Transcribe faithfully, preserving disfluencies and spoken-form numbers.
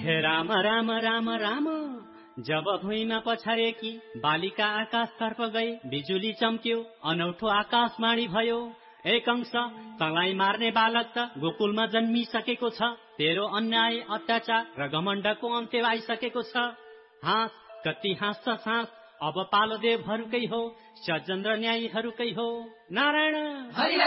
हे राम राम राम राम। जब भुइँमा पछारेकी बालिका आकाशतर्फ गई, बिजुली चम्क्यो अनौठो आकाशवाणी भयो। ए कंस, तँलाई मार्ने बालक त गोकुलमा जन्मिसकेको छ। तेरो अन्याय अत्याचार र घमण्डको अन्त्य आइसकेको छ। हाँस, कति हाँस्छ सास, अब पालो देवहरूकै हो, सज्जन र न्यायीहरूकै हो। नारायण।